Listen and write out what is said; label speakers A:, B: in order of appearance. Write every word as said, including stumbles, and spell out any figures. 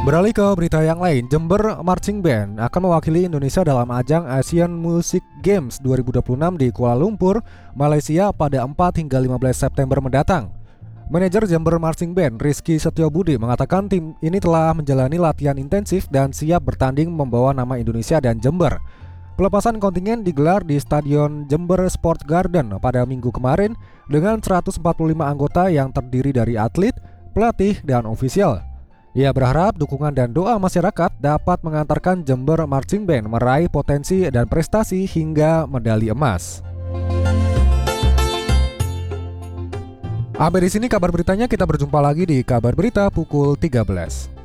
A: Beralih ke berita yang lain, Jember Marching Band akan mewakili Indonesia dalam ajang Asian Music Games dua ribu dua puluh enam di Kuala Lumpur, Malaysia pada empat hingga lima belas September mendatang. Manajer Jember Marching Band, Rizky Setiobudi, mengatakan tim ini telah menjalani latihan intensif dan siap bertanding membawa nama Indonesia dan Jember. Pelepasan kontingen digelar di Stadion Jember Sport Garden pada minggu kemarin dengan seratus empat puluh lima anggota yang terdiri dari atlet, pelatih, dan ofisial. Ia berharap dukungan dan doa masyarakat dapat mengantarkan Jember Marching Band meraih potensi dan prestasi hingga medali emas. Sampai di sini kabar beritanya, kita berjumpa lagi di kabar berita pukul tiga belas.